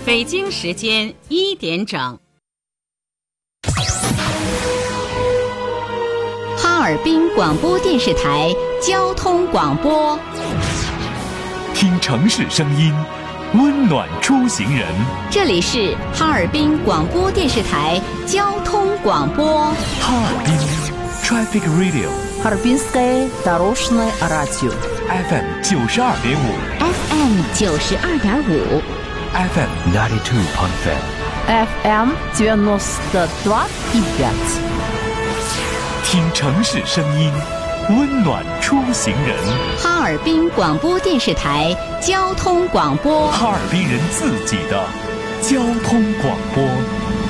北京时间1点整。 哈尔滨广播电视台交通广播， 听城市声音，温暖出行人。 这里是哈尔滨广播电视台交通广播。 哈尔滨 Traffic Radio， Харбинское дорожное радио FM 92.5 FM 92.5 FM 92.5 FM 92.5。 听城市声音，温暖出行人。 哈尔滨广播电视台交通广播， 哈尔滨人自己的交通广播。